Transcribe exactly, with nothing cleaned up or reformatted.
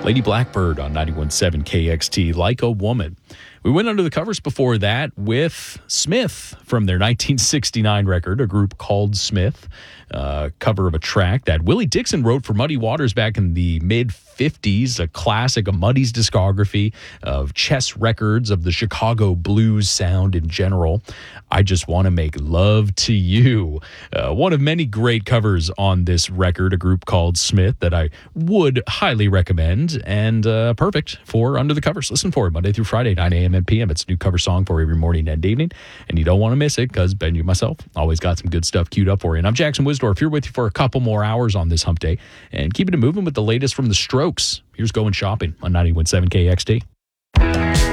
Lady Blackbird on ninety-one point seven K X T, Like a Woman. We went under the covers before that with Smith from their nineteen sixty-nine record, a group called Smith, uh, cover of a track that Willie Dixon wrote for Muddy Waters back in the mid-fifties, a classic of Muddy's discography of chess records of the Chicago blues sound in general. I Just Want to Make Love to You. Uh, one of many great covers on this record, a group called Smith that I would highly recommend, and uh, perfect for Under the Covers. Listen for it Monday through Friday, nine a.m. and p m. It's a new cover song for every morning and evening, and you don't want to miss it because Ben, you myself, always got some good stuff queued up for you. And I'm Jackson Wisdorf, here with you for a couple more hours on this hump day, and keeping it moving with the latest from the Strokes. Here's Going Shopping on ninety-one point seven K X T.